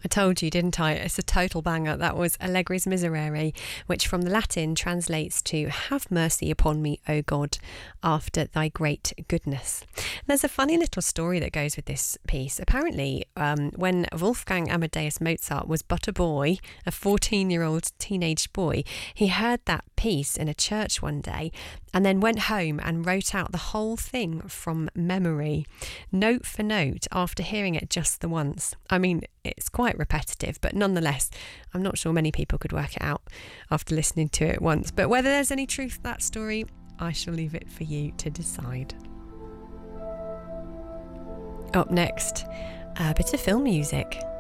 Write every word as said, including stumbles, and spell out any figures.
I told you, didn't I? It's a total banger. That was Allegri's Miserere, which from the Latin translates to "Have mercy upon me, O God, after thy great goodness." There's a funny little story that goes with this piece. Apparently, um, when Wolfgang Amadeus Mozart was but a boy, a fourteen-year-old teenage boy, he heard that piece in a church one day and then went home and wrote out the whole thing from memory, note for note, after hearing it just the once. I mean, it's quite repetitive, but nonetheless, I'm not sure many people could work it out after listening to it once. But whether there's any truth to that story, I shall leave it for you to decide. Up next, a bit of film music.